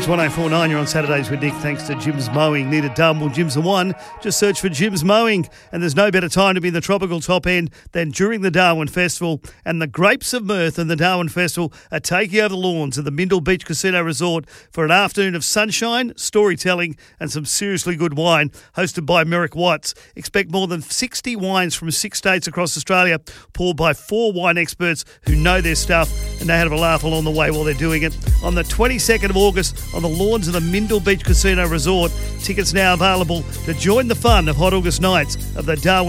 61849, you're on Saturdays with Nick, thanks to Jim's Mowing. Need a done? Well, Jim's the one. Just search for Jim's Mowing. And there's no better time to be in the tropical top end than during the Darwin Festival. And the Grapes of Mirth and the Darwin Festival are taking over the lawns of the Mindle Beach Casino Resort for an afternoon of sunshine, storytelling and some seriously good wine, hosted by Merrick Watts. Expect more than 60 wines from 6 states across Australia, poured by 4 wine experts who know their stuff and know how to have a laugh along the way while they're doing it. On the 22nd of August, on the lawns of the Mindle Beach Casino Resort. Tickets now available to join the fun of Hot August nights of the Darwin